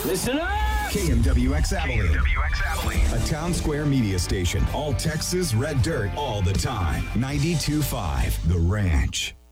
Listen up! KMWX Abilene. A town square media station. All Texas red dirt all the time. 92.5 The Ranch.